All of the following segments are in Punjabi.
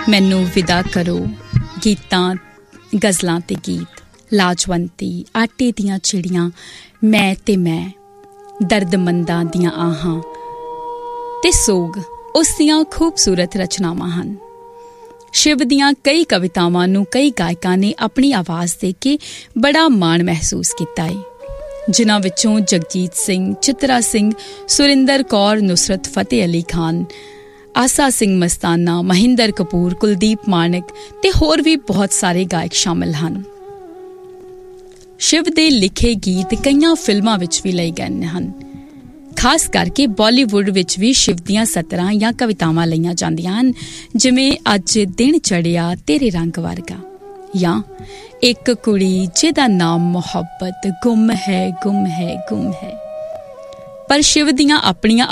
ਮੈਨੂੰ ਵਿਦਾ ਕਰੋ। ਗੀਤਾਂ ਗਜ਼ਲਾਂ ਤੇ ਗੀਤ, ਲਾਜਵੰਤੀ, ਆਟੇ ਦੀਆਂ ਚਿੜੀਆਂ, ਮੈਂ ਤੇ ਮੈਂ, ਦਰਦਮੰਦਾਂ ਦੀਆਂ ਆਹਾਂ ਤੇ ਸੋਗ ਉਸ ਦੀਆਂ ਖੂਬਸੂਰਤ ਰਚਨਾਵਾਂ ਹਨ। ਸ਼ਿਵ ਦੀਆਂ ਕਈ ਕਵਿਤਾਵਾਂ ਨੂੰ ਕਈ ਗਾਇਕਾਂ ਨੇ ਆਪਣੀ ਆਵਾਜ਼ ਦੇ ਕੇ ਬੜਾ ਮਾਣ ਮਹਿਸੂਸ ਕੀਤਾ ਹੈ, ਜਿਨ੍ਹਾਂ ਵਿੱਚੋਂ ਜਗਜੀਤ ਸਿੰਘ, ਚਿਤਰਾ ਸਿੰਘ, ਸੁਰਿੰਦਰ ਕੌਰ, ਨੁਸਰਤ ਫਤਿਹ ਅਲੀ ਖਾਨ, ਆਸਾ ਸਿੰਘ ਮਸਤਾਨਾ, ਮਹਿੰਦਰ ਕਪੂਰ, ਕੁਲਦੀਪ ਮਾਣਕ ਤੇ ਹੋਰ ਵੀ ਬਹੁਤ ਸਾਰੇ ਗਾਇਕ ਸ਼ਾਮਲ ਹਨ। ਸ਼ਿਵ ਦੇ ਲਿਖੇ ਗੀਤ ਕਈਆਂ ਫਿਲਮਾਂ ਵਿੱਚ ਵੀ ਲਏ ਗਏ ਹਨ। ਖਾਸ ਕਰਕੇ ਬਾਲੀਵੁੱਡ ਵਿੱਚ ਵੀ ਸ਼ਿਵ ਦੀਆਂ ਸਤਰਾਂ ਜਾਂ ਕਵਿਤਾਵਾਂ ਲਈਆਂ ਜਾਂਦੀਆਂ ਹਨ, ਜਿਵੇਂ ਅੱਜ ਦਿਨ ਚੜ੍ਹਿਆ ਤੇਰੇ ਰੰਗ ਵਰਗਾ, ਜਾਂ ਇੱਕ ਕੁੜੀ ਜਿਹਦਾ ਨਾਮ ਮੁਹੱਬਤ, ਗੁੰਮ ਹੈ ਗੁੰਮ ਹੈ ਗੁੰਮ ਹੈ। ਪਰ ਸ਼ਿਵ ਦੀਆਂ ਆਪਣੀਆਂ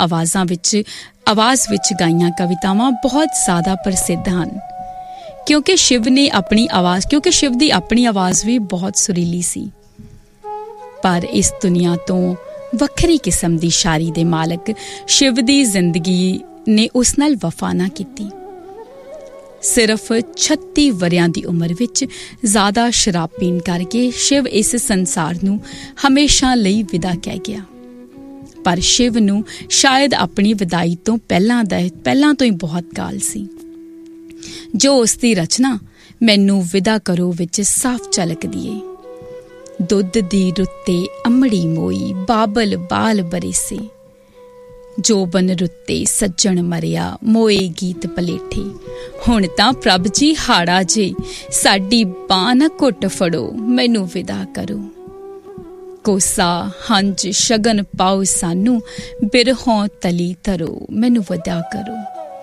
ਆਵਾਜ਼ ਵਿੱਚ ਗਾਈਆਂ ਕਵਿਤਾਵਾਂ ਬਹੁਤ ਜ਼ਿਆਦਾ ਪ੍ਰਸਿੱਧ ਹਨ, ਕਿਉਂਕਿ ਸ਼ਿਵ ਦੀ ਆਪਣੀ ਆਵਾਜ਼ ਵੀ ਬਹੁਤ ਸੁਰੀਲੀ ਸੀ। ਪਰ ਇਸ ਦੁਨੀਆ ਤੋਂ ਵੱਖਰੀ ਕਿਸਮ ਦੀ ਸ਼ਾਇਰੀ ਦੇ ਮਾਲਕ ਸ਼ਿਵ ਦੀ ਜ਼ਿੰਦਗੀ ਨੇ ਉਸ ਨਾਲ ਵਫਾ ਨਾ ਕੀਤੀ। ਸਿਰਫ 36 ਵਰ੍ਹਿਆਂ ਦੀ ਉਮਰ ਵਿੱਚ ਜ਼ਿਆਦਾ ਸ਼ਰਾਬ ਪੀਣ ਕਰਕੇ ਸ਼ਿਵ ਇਸ ਸੰਸਾਰ ਨੂੰ ਹਮੇਸ਼ਾ ਲਈ ਵਿਦਾ ਕਹਿ ਗਿਆ। ਪਰ ਸ਼ਿਵ ਨੂੰ ਸ਼ਾਇਦ ਆਪਣੀ ਵਿਦਾਈ ਤੋਂ ਪਹਿਲਾਂ ਤੋਂ ਹੀ ਬਹੁਤ ਕਾਹਲ ਸੀ, ਜੋ ਉਸ ਦੀ ਰਚਨਾ ਮੈਨੂੰ ਵਿਦਾ ਕਰੋ ਵਿੱਚ ਸਾਫ਼ ਝਲਕਦੀ ਏ। ਦੁੱਧ ਦੀ ਰੁੱਤੇ ਅੰਮੜੀ ਮੋਈ, ਬਾਬਲ ਬਾਲ ਬਰੇਸੇ, ਜੋਬਨ ਰੁੱਤੇ ਸੱਜਣ ਮਰਿਆ, ਮੋਏ ਗੀਤ ਪਲੇਠੇ। ਹੁਣ ਤਾਂ ਪ੍ਰਭ ਜੀ ਹਾੜਾ ਜੇ, ਸਾਡੀ ਬਾਂਹ ਨਾ ਘੁੱਟ ਫੜੋ, ਮੈਨੂੰ ਵਿਦਾ ਕਰੋ। ਕੋਸਾ ਹੰਜ ਸ਼ਗਨ ਪਾਓ ਸਾਨੂੰ, ਬਿਰਹੋਂ ਤਲੀ ਧਰੋ, ਮੈਨੂੰ ਵਿਦਾ ਕਰੋ।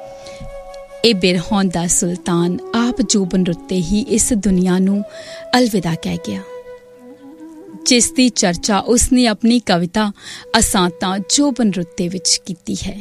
ਇਹ ਬਿਰਹੋਂ ਦਾ ਸੁਲਤਾਨ ਆਪ ਜੋਬਨ ਰੁੱਤੇ ਹੀ ਇਸ ਦੁਨੀਆ ਨੂੰ ਅਲਵਿਦਾ ਕਹਿ ਗਿਆ, ਜਿਸ ਦੀ ਚਰਚਾ ਉਸਨੇ ਆਪਣੀ ਕਵਿਤਾ ਅਸਾਂ ਤਾਂ ਜੋਬਨ ਰੁੱਤੇ ਵਿੱਚ ਕੀਤੀ ਹੈ।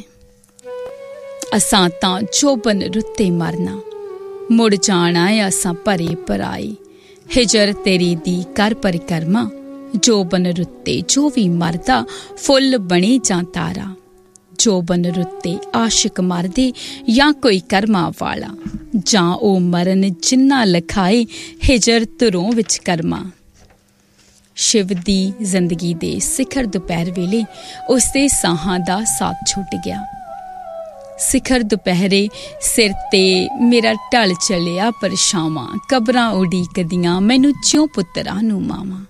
ਅਸਾਂ ਤਾਂ ਜੋਬਨ ਰੁੱਤੇ ਮਰਨਾ, ਮੁੜ ਜਾਣਾ ਅਸਾਂ ਭਰੇ ਪਰਾਏ, ਹਿਜਰ ਤੇਰੀ ਦੀ ਕਰ ਪਰਿਕਰਮਾ, ਜੋਬਨ ਰੁੱਤੇ ਜੋ ਵੀ ਮਰਦਾ ਫੁੱਲ ਬਣੇ ਜਾਂ ਤਾਰਾ। ਜੋਬਨ ਰੁੱਤੇ ਆਸ਼ਿਕ ਮਰਦੇ ਜਾਂ ਕੋਈ ਕਰਮਾਂ ਵਾਲਾ, ਜਾਂ ਉਹ ਮਰਨ ਜਿੰਨਾ ਲਿਖਾਏ ਹਿਜਰ ਧੁਰੋਂ ਵਿੱਚ ਕਰਮਾ। ਸ਼ਿਵ ਦੀ ਜ਼ਿੰਦਗੀ ਦੇ ਸਿਖਰ ਦੁਪਹਿਰ ਵੇਲੇ ਉਸਦੇ ਸਾਹਾਂ ਦਾ ਸਾਥ ਛੁੱਟ ਗਿਆ। ਸਿਖਰ ਦੁਪਹਿਰੇ ਸਿਰ ਤੇ ਮੇਰਾ ਢਲ ਚਲਿਆ ਪਰਛਾਵਾਂ, ਕਬਰਾਂ ਉਡੀਕਦੀਆਂ ਮੈਨੂੰ ਜਿਉਂ ਪੁੱਤਰਾਂ ਨੂੰ ਮਾਵਾਂ।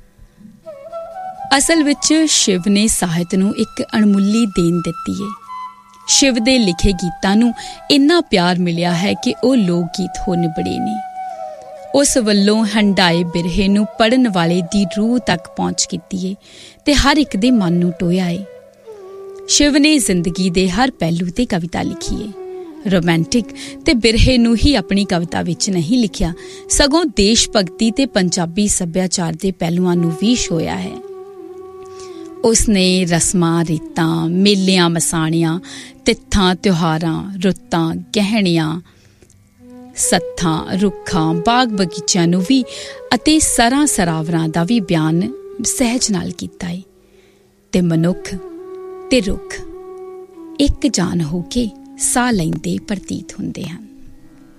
ਅਸਲ ਵਿੱਚ ਸ਼ਿਵ ਨੇ ਸਾਹਿਤ ਨੂੰ ਇੱਕ ਅਣਮੁੱਲੀ ਦੇਣ ਦਿੱਤੀ ਏ। ਸ਼ਿਵ ਦੇ ਲਿਖੇ ਗੀਤਾਂ ਨੂੰ ਇੰਨਾ ਪਿਆਰ ਮਿਲਿਆ ਹੈ ਕਿ ਉਹ ਲੋਕ ਗੀਤ ਹੋ ਨਿਬੜੇ ਨੇ। ਉਸ ਵੱਲੋਂ ਹੰਢਾਏ ਬਿਰਹੇ ਨੂੰ ਪੜ੍ਹਨ ਵਾਲੇ ਦੀ ਰੂਹ ਤੱਕ ਪਹੁੰਚ ਕੀਤੀ ਏ ਤੇ ਹਰ ਇੱਕ ਦੇ ਮਨ ਨੂੰ ਟੋਇਆ ਏ। ਸ਼ਿਵ ਨੇ ਜ਼ਿੰਦਗੀ ਦੇ ਹਰ ਪਹਿਲੂ ਤੇ ਕਵਿਤਾ ਲਿਖੀ ਏ। ਰੋਮਾਂਟਿਕ ਤੇ ਬਿਰਹੇ ਨੂੰ ਹੀ ਆਪਣੀ ਕਵਿਤਾ ਵਿੱਚ ਨਹੀਂ ਲਿਖਿਆ, ਸਗੋਂ ਦੇਸ਼ ਭਗਤੀ ਤੇ ਪੰਜਾਬੀ ਸੱਭਿਆਚਾਰ ਦੇ ਪਹਿਲੂਆਂ ਨੂੰ ਵੀ ਛੋਇਆ ਹੈ। ਉਸਨੇ ਰਸਮਾਂ ਰੀਤਾਂ, ਮੇਲਿਆਂ ਮਸਾਣਿਆਂ, ਤਿੱਥਾਂ ਤਿਉਹਾਰਾਂ, ਰੁੱਤਾਂ, ਗਹਿਣਿਆਂ, ਸੱਥਾਂ, ਰੁੱਖਾਂ, ਬਾਗ ਬਗੀਚਿਆਂ ਨੂੰ ਵੀ ਅਤੇ ਸਰਾਂ ਸਰਾਵਰਾਂ ਦਾ ਵੀ ਬਿਆਨ ਸਹਿਜ ਨਾਲ ਕੀਤਾ ਏ। ਤੇ ਮਨੁੱਖ ਤੇ ਰੁੱਖ ਇੱਕ ਜਾਨ ਹੋ ਕੇ ਸਾਹ ਲੈਂਦੇ ਪ੍ਰਤੀਤ ਹੁੰਦੇ ਹਨ।